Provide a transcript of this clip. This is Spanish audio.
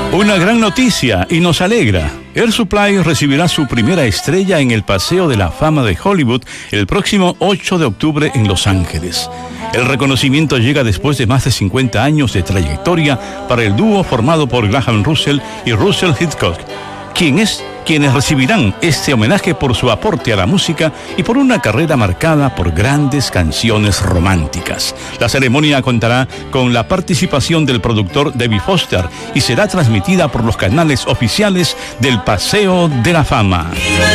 Una gran noticia y nos alegra. Air Supply recibirá su primera estrella en el Paseo de la Fama de Hollywood el próximo 8 de octubre en Los Ángeles. El reconocimiento llega después de más de 50 años de trayectoria para el dúo formado por Graham Russell y Russell Hitchcock, quienes recibirán este homenaje por su aporte a la música y por una carrera marcada por grandes canciones románticas. La ceremonia contará con la participación del productor David Foster y será transmitida por los canales oficiales del Paseo de la Fama.